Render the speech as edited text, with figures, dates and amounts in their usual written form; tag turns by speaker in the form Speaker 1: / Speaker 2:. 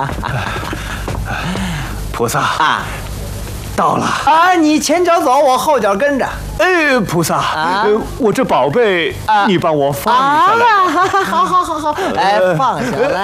Speaker 1: 菩萨
Speaker 2: 啊，
Speaker 1: 到了
Speaker 2: 啊，你前脚走，我后脚跟着。
Speaker 1: 哎，菩萨，我这宝贝，你帮我放下来。
Speaker 2: 好，哎，放下来。